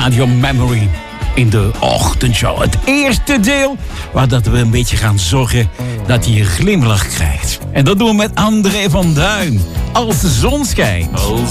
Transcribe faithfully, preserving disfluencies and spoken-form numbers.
Radio Memory in de ochtendshow. Het eerste deel waar dat we een beetje gaan zorgen dat hij een glimlach krijgt. En dat doen we met André van Duin. Als de zon schijnt. Als